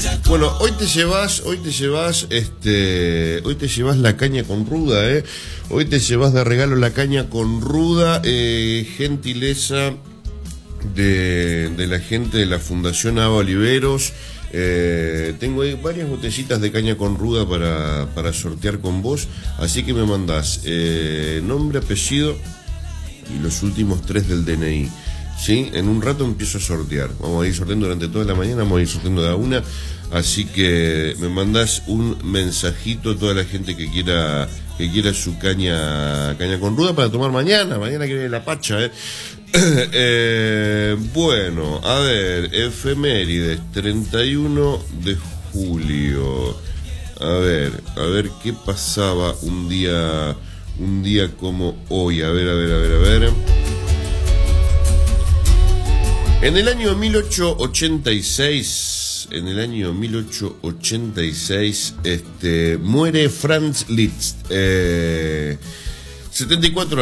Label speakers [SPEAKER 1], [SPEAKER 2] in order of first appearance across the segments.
[SPEAKER 1] Bueno, hoy te llevas la caña con ruda, ¿eh? Hoy te llevas de regalo la caña con ruda, gentileza de la gente de la Fundación Ava Oliveros. Tengo ahí varias botellitas de caña con ruda para sortear con vos, así que me mandás nombre, apellido y los últimos 3 del DNI. ¿Sí? En un rato empiezo a sortear. Vamos a ir sorteando durante toda la mañana, vamos a ir sorteando de a una. Así que me mandás un mensajito a toda la gente que quiera su caña con ruda para tomar mañana que viene la pacha, bueno, a ver, efemérides, 31 de julio. A ver qué pasaba un día como hoy. A ver. En el año 1886, muere Franz Liszt. 74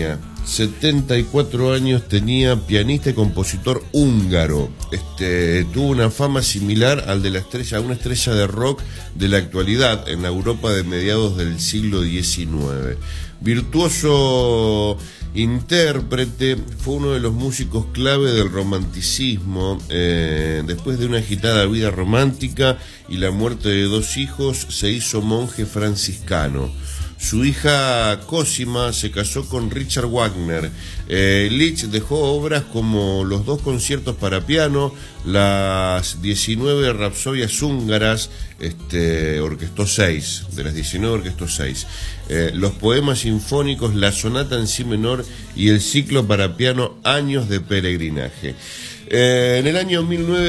[SPEAKER 1] años tenía, pianista y compositor húngaro. Tuvo una fama similar a una estrella de rock de la actualidad en la Europa de mediados del siglo XIX. Virtuoso intérprete, fue uno de los músicos clave del romanticismo. Después de una agitada vida romántica y la muerte de 2 hijos, se hizo monje franciscano. Su hija Cosima se casó con Richard Wagner. Liszt dejó obras como los 2 conciertos para piano, las 19 rapsodias húngaras, orquestó 6, de las 19 orquestó 6. Los poemas sinfónicos, la sonata en si menor y el ciclo para piano Años de peregrinaje. En el año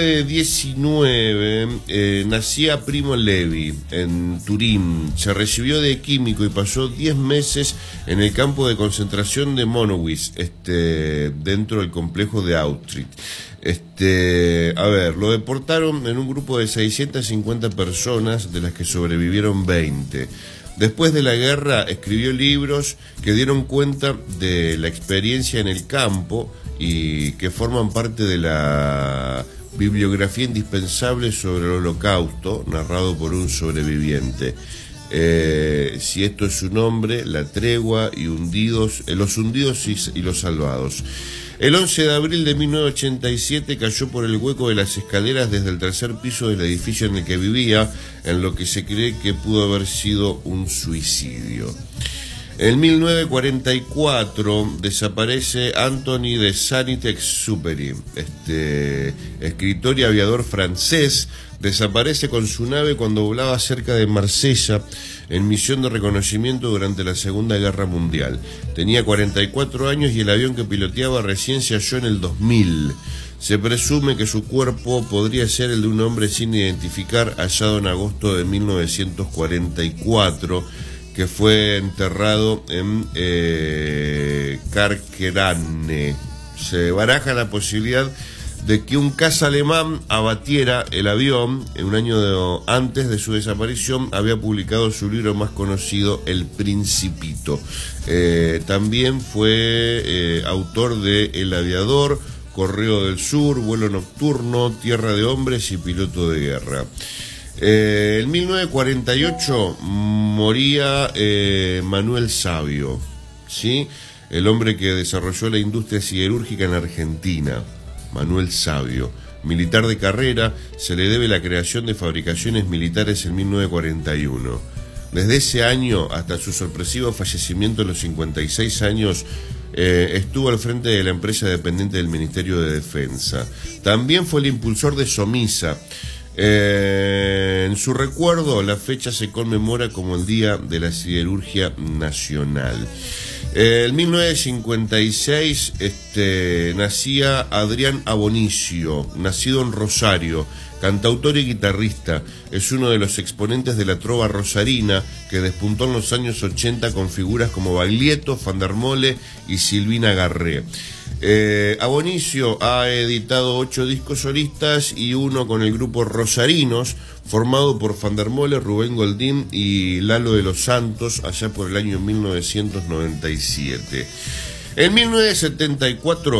[SPEAKER 1] 1919 nacía Primo Levi en Turín. Se recibió de químico y pasó 10 meses en el campo de concentración de Monowitz, dentro del complejo de Auschwitz. Lo deportaron en un grupo de 650 personas, de las que sobrevivieron 20. Después de la guerra escribió libros que dieron cuenta de la experiencia en el campo y que forman parte de la bibliografía indispensable sobre el Holocausto, narrado por un sobreviviente. Si esto es su nombre, La tregua y Los hundidos y los salvados. El 11 de abril de 1987 cayó por el hueco de las escaleras desde el 3er piso del edificio en el que vivía, en lo que se cree que pudo haber sido un suicidio. En 1944 desaparece Anthony de Saint-Exupéry, escritor y aviador francés. Desaparece con su nave cuando volaba cerca de Marsella en misión de reconocimiento durante la Segunda Guerra Mundial. Tenía 44 años y el avión que piloteaba recién se halló en el 2000. Se presume que su cuerpo podría ser el de un hombre sin identificar, hallado en agosto de 1944, que fue enterrado en Carquerane. Se baraja la posibilidad de que un caza alemán abatiera el avión. En un año antes de su desaparición había publicado su libro más conocido, El Principito. También fue autor de El Aviador, Correo del Sur, Vuelo Nocturno, Tierra de Hombres y Piloto de Guerra. En 1948 moría Manuel Savio, ¿sí? El hombre que desarrolló la industria siderúrgica en Argentina. Manuel Savio, militar de carrera, se le debe la creación de fabricaciones militares en 1941. Desde ese año hasta su sorpresivo fallecimiento a los 56 años, estuvo al frente de la empresa dependiente del Ministerio de Defensa. También fue el impulsor de Somisa. En su recuerdo, la fecha se conmemora como el Día de la Siderurgia Nacional. En 1956 nacía Adrián Abonicio, nacido en Rosario, cantautor y guitarrista. Es uno de los exponentes de la trova rosarina, que despuntó en los años 80 con figuras como Baglietto, Fandermole y Silvina Garré. Abonicio ha editado 8 discos solistas y uno con el grupo Rosarinos, formado por Fandermole, Rubén Goldín y Lalo de los Santos, allá por el año 1997. En 1974